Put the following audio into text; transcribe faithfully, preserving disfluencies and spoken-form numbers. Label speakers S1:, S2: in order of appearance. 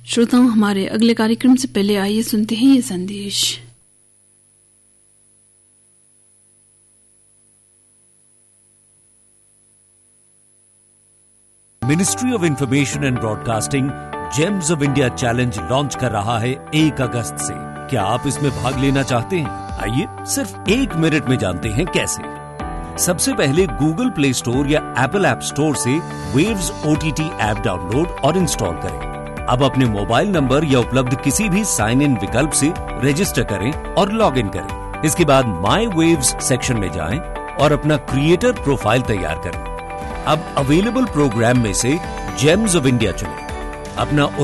S1: श्रोताओं, हमारे अगले कार्यक्रम से पहले आइए सुनते हैं ये संदेश।
S2: Ministry of information and broadcasting James of India challenge launch कर रहा है एक अगस्त से। क्या आप इसमें भाग लेना चाहते हैं? आइए सिर्फ एक मिनट में जानते हैं कैसे। सबसे पहले गूगल प्ले स्टोर या एप्पल ऐप स्टोर से वेव्स ओटीटी ऐप डाउनलोड और इंस्टॉल करें। अब अपने मोबाइल नंबर या उपलब्ध किसी भी साइन इन विकल्प से रजिस्टर करें और लॉग इन करें। इसके बाद माई वेव्स सेक्शन में जाएं और अपना क्रिएटर प्रोफाइल तैयार करें। अब अवेलेबल प्रोग्राम में से जेम्स ऑफ इंडिया चुनें। अपना